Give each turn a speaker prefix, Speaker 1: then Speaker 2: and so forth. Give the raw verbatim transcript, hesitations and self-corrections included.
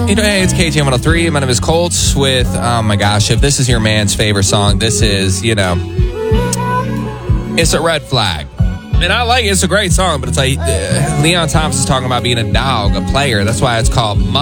Speaker 1: You know, hey, it's K T M one oh three. My name is Colts with, oh my gosh, if this is your man's favorite song, this is, you know, it's a red flag. And I like it. It's a great song, but it's like uh, Leon Thompson's talking about being a dog, a player. That's why it's called Mutt.